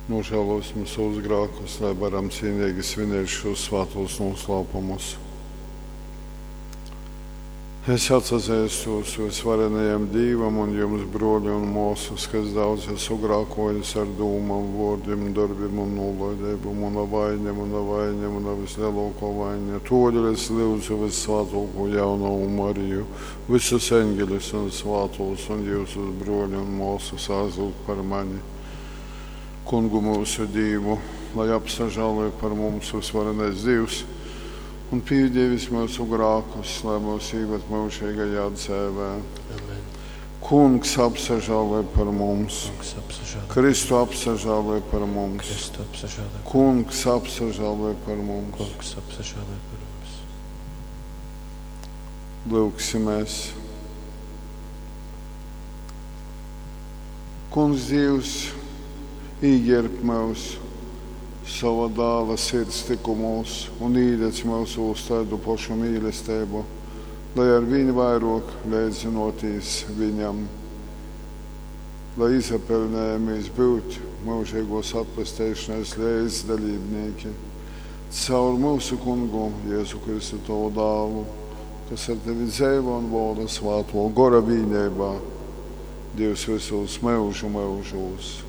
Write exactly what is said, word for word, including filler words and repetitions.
nožēlos mūsu grēkus, lai varam cienīgi svinēt šos svētos noslēpumus. Es atsazīstos uz varenajiem Dievam un jums, broļi un mūsus, kas daudz esmu grēkojis ar dūmām, vārdiem, darbiem un nolaidībām, un vainiem, un vainiem, un vislielāko vainu. Todēļ es lūdzu vissvētāko jauno Mariju, visus eņģeļus un svētos, un jūsu broļi un mūsus aizlūgt par mani. Kungu mūsu Dievu, lai apsažāloja par mums visvarenais Dievs, un piedevis mūsu grēkus, lai mūs ievad mūžīgajā dzīvē. Kungs apsažāloja par mums, Kristu apsažāloja par mums, Kungs apsažāloja par mums. Lūksimies. Kungs Dievs, ieģērb mūs sava dāva sirds tikumos un īdec mūsu uz tādu pašu mīlestību, lai ar viņu vairāk līdzinoties viņam, lai izapelnējamies būt mūžīgos atpestēšanās līdzdalībnieki caur mūsu Kungu Jēzu Kristu tavu dāvu, kas ar tevi dzīvo un valda svēto gara vienībā, Dievs visos mūžu mūžos.